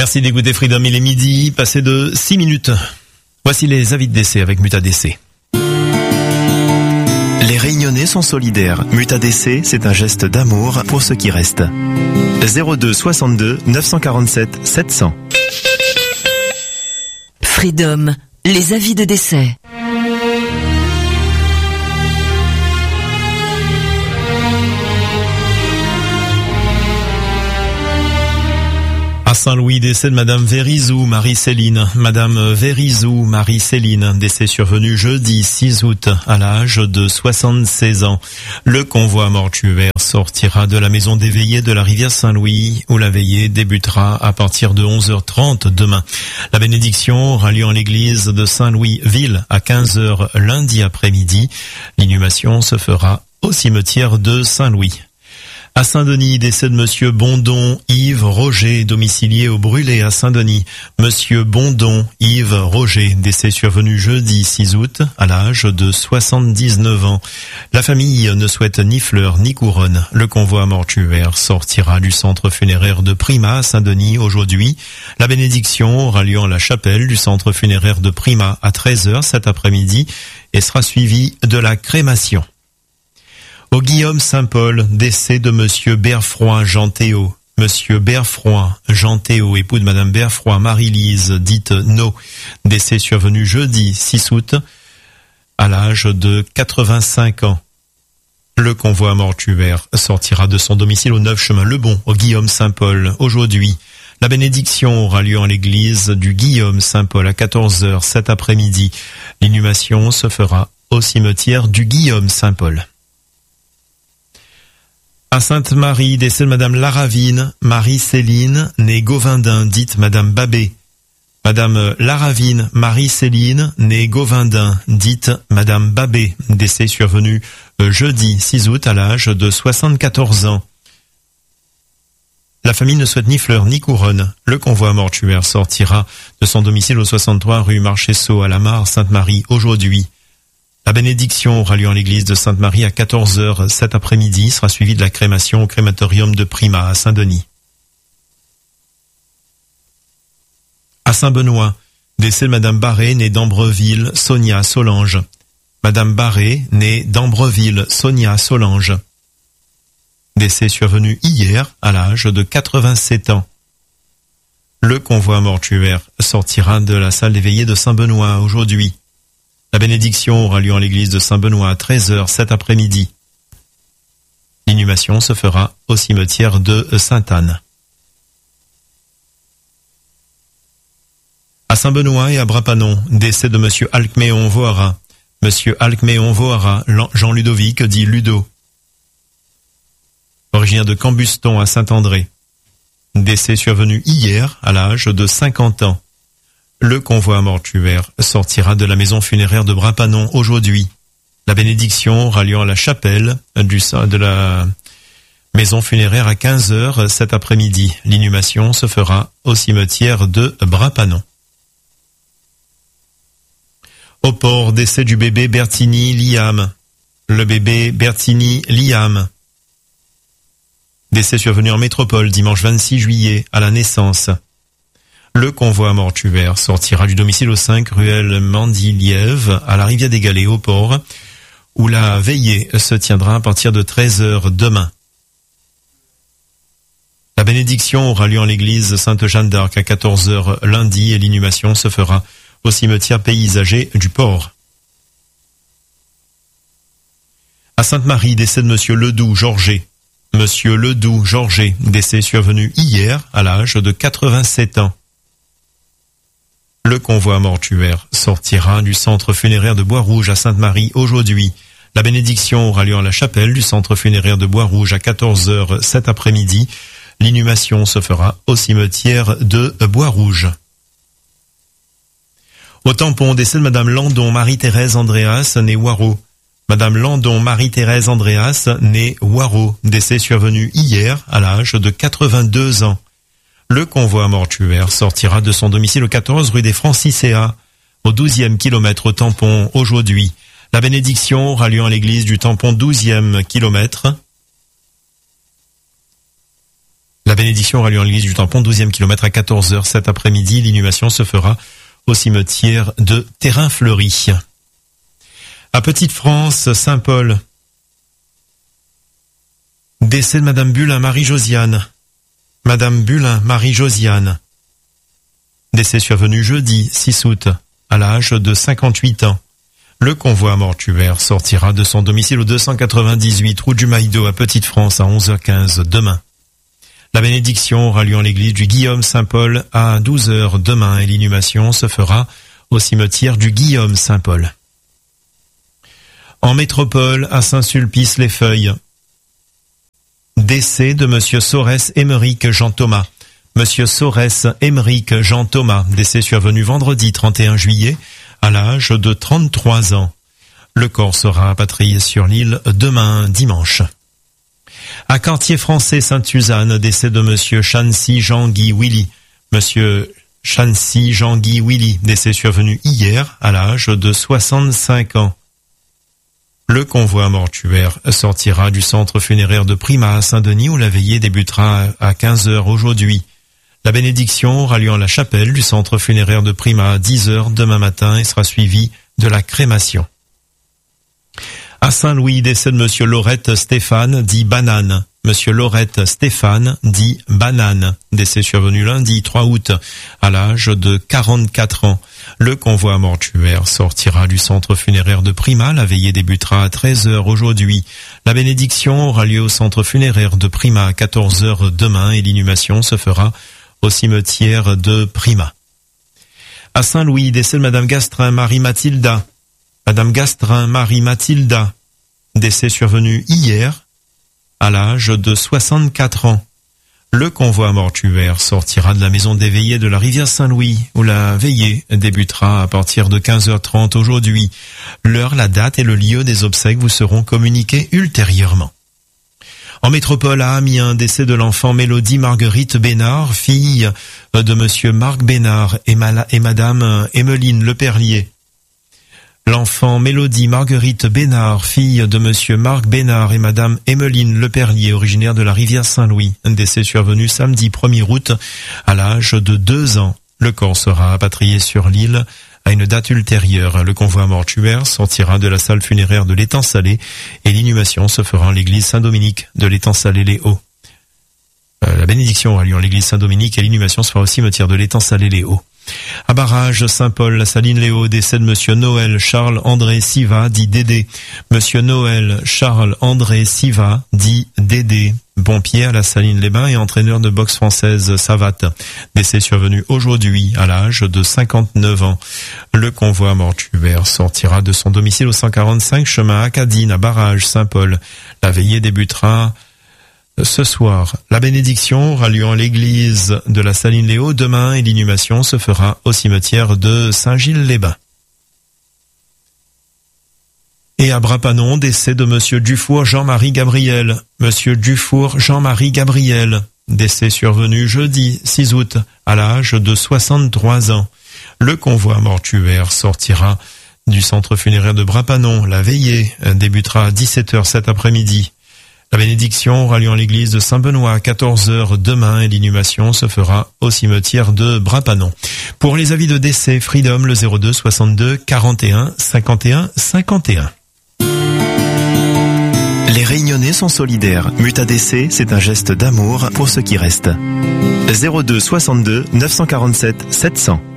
Merci d'écouter Freedom, il est midi, passé de 6 minutes. Voici les avis de décès avec Muta DC. Les Réunionnais sont solidaires. Muta DC, c'est un geste d'amour pour ceux qui restent. 02 62 947 700. Freedom, les avis de décès. À Saint-Louis, décès de Madame Vérizou, Marie-Céline. Madame Vérizou, Marie-Céline, décès survenu jeudi 6 août à l'âge de 76 ans. Le convoi mortuaire sortira de la maison des veillées de la rivière Saint-Louis, où la veillée débutera à partir de 11h30 demain. La bénédiction aura lieu en l'église de Saint-Louis-Ville à 15h lundi après-midi. L'inhumation se fera au cimetière de Saint-Louis. À Saint-Denis, décès de Monsieur Bondon Yves Roger, domicilié au Brûlé à Saint-Denis. Monsieur Bondon Yves Roger, décès survenu jeudi 6 août à l'âge de 79 ans. La famille ne souhaite ni fleurs ni couronne. Le convoi mortuaire sortira du centre funéraire de Prima à Saint-Denis aujourd'hui. La bénédiction aura lieu en la chapelle du centre funéraire de Prima à 13h cet après-midi et sera suivie de la crémation. Au Guillaume Saint-Paul, décès de Monsieur Berfroy Jean Théo. Monsieur Berfroy Jean Théo, époux de Madame Berfroy Marie-Lise, dite No, décès survenu jeudi 6 août à l'âge de 85 ans. Le convoi mortuaire sortira de son domicile au 9 chemin Lebon, au Guillaume Saint-Paul, aujourd'hui. La bénédiction aura lieu en l'église du Guillaume Saint-Paul à 14h cet après-midi. L'inhumation se fera au cimetière du Guillaume Saint-Paul. À Sainte-Marie, décès de Madame Laravine, Marie-Céline, née Govindin, dite Madame Babé. Madame Laravine, Marie-Céline, née Govindin, dite Madame Babé, décès survenu jeudi 6 août à l'âge de 74 ans. La famille ne souhaite ni fleurs ni couronne. Le convoi mortuaire sortira de son domicile au 63 rue Marchessault à la Mare, Sainte-Marie, aujourd'hui. La bénédiction aura lieu en l'église de Sainte-Marie à 14h cet après-midi, sera suivie de la crémation au crématorium de Prima à Saint-Denis. À Saint-Benoît, décès de Madame Barré, née d'Ambreville, Sonia Solange. Madame Barré, née d'Ambreville, Sonia Solange. Décès survenu hier à l'âge de 87 ans. Le convoi mortuaire sortira de la salle des veillées de Saint-Benoît aujourd'hui. La bénédiction aura lieu en l'église de Saint-Benoît à 13h cet après-midi. L'inhumation se fera au cimetière de Sainte-Anne. À Saint-Benoît et à Brapanon, décès de Monsieur Alcméon Vohara. Monsieur Alcméon Vohara, Jean-Ludovic, dit Ludo. Originaire de Cambuston à Saint-André. Décès survenu hier à l'âge de 50 ans. Le convoi mortuaire sortira de la maison funéraire de Brapanon aujourd'hui. La bénédiction aura lieu à la chapelle de la maison funéraire à 15h cet après-midi. L'inhumation se fera au cimetière de Brapanon. Au port, décès du bébé Bertini Liam. Le bébé Bertini Liam. Décès survenu en métropole dimanche 26 juillet à la naissance. Le convoi mortuaire sortira du domicile au 5 ruelle Mandiliev à la rivière des Galets au port, où la veillée se tiendra à partir de 13h demain. La bénédiction aura lieu en l'église Sainte-Jeanne d'Arc à 14h lundi et l'inhumation se fera au cimetière paysager du port. À Sainte-Marie, décès de Monsieur Ledoux Georget. Monsieur Ledoux Georget, décès survenu hier à l'âge de 87 ans. Le convoi mortuaire sortira du centre funéraire de Bois-Rouge à Sainte-Marie aujourd'hui. La bénédiction aura lieu en la chapelle du centre funéraire de Bois-Rouge à 14h cet après-midi. L'inhumation se fera au cimetière de Bois-Rouge. Au tampon, décès de Madame Landon Marie-Thérèse Andréas, née Waro. Madame Landon Marie-Thérèse Andréas, née Waro, décès survenu hier à l'âge de 82 ans. Le convoi mortuaire sortira de son domicile au 14 rue des Francicéas, au 12e kilomètre au tampon aujourd'hui. La bénédiction aura lieu en l'église du tampon 12e kilomètre. La bénédiction aura lieu en l'église du Tampon, 12e kilomètre à 14h cet après-midi. L'inhumation se fera au cimetière de Terrain-Fleuri. À Petite-France, Saint-Paul. Décès de Madame Bulin, Marie-Josiane. Madame Bulin, Marie-Josiane. Décès survenu jeudi 6 août, à l'âge de 58 ans. Le convoi mortuaire sortira de son domicile au 298 route du Maïdo à Petite-France à 11h15 demain. La bénédiction aura lieu en l'église du Guillaume-Saint-Paul à 12h demain et l'inhumation se fera au cimetière du Guillaume-Saint-Paul. En métropole, à Saint-Sulpice-les-Feuilles. Décès de Monsieur Sorès Émeric Jean Thomas. Monsieur Sorès Émeric Jean Thomas, décès survenu vendredi 31 juillet à l'âge de 33 ans. Le corps sera rapatrié sur l'île demain dimanche. À Quartier français Sainte-Suzanne, décès de Monsieur Chancy Jean-Guy Willy. Monsieur Chancy Jean-Guy Willy, décès survenu hier à l'âge de 65 ans. Le convoi mortuaire sortira du centre funéraire de Prima à Saint-Denis où la veillée débutera à 15h aujourd'hui. La bénédiction aura lieu en la chapelle du centre funéraire de Prima à 10h demain matin et sera suivie de la crémation. À Saint-Louis, décès de Monsieur Laurette Stéphane, dit Banane. Monsieur Laurette Stéphane, dit Banane. Décès survenu lundi 3 août, à l'âge de 44 ans. Le convoi mortuaire sortira du centre funéraire de Prima. La veillée débutera à 13h aujourd'hui. La bénédiction aura lieu au centre funéraire de Prima à 14h demain et l'inhumation se fera au cimetière de Prima. À Saint-Louis, décès de Madame Gastrin Marie-Mathilda. Madame Gastrin Marie-Mathilda, décès survenu hier, à l'âge de 64 ans. Le convoi mortuaire sortira de la maison des veillées de la rivière Saint-Louis, où la veillée débutera à partir de 15h30 aujourd'hui. L'heure, la date et le lieu des obsèques vous seront communiqués ultérieurement. En métropole à Amiens, décès de l'enfant Mélodie Marguerite Bénard, fille de Monsieur Marc Bénard et Madame Emmeline Leperlier. L'enfant Mélodie Marguerite Bénard, fille de Monsieur Marc Bénard et Madame Emmeline Leperlier, originaire de la rivière Saint-Louis. Un décès survenu samedi 1er août à l'âge de 2 ans. Le corps sera rapatrié sur l'île à une date ultérieure. Le convoi mortuaire sortira de la salle funéraire de l'Étang Salé et l'inhumation se fera en l'église Saint-Dominique de l'Étang Salé-les-Hauts. La bénédiction aura lieu en l'église Saint-Dominique et l'inhumation se fera au cimetière de l'Étang Salé-les-Hauts. À Barrage, Saint-Paul, la Saline-les-Hauts, décès de Monsieur Noël Charles-André Siva, dit Dédé. Monsieur Noël Charles-André Siva, dit Dédé. Pompier à la Saline-les-Bains et entraîneur de boxe française Savate. Décès survenu aujourd'hui à l'âge de 59 ans. Le convoi mortuaire sortira de son domicile au 145 chemin Acadine à Barrage, Saint-Paul. La veillée débutera ce soir. La bénédiction aura lieu en l'église de la Saline-les-Hauts demain et l'inhumation se fera au cimetière de Saint-Gilles-les-Bains. Et à Brapanon, décès de Monsieur Dufour Jean-Marie Gabriel. Monsieur Dufour Jean-Marie Gabriel, décès survenu jeudi 6 août à l'âge de 63 ans. Le convoi mortuaire sortira du centre funéraire de Brapanon. La veillée débutera à 17h cet après-midi. La bénédiction aura lieu en l'église de Saint-Benoît à 14h demain et l'inhumation se fera au cimetière de Brapanon. Pour les avis de décès, Freedom, le 02 62 41 51 51. Les Réunionnais sont solidaires. Mutadc, c'est un geste d'amour pour ceux qui restent. 02 62 947 700.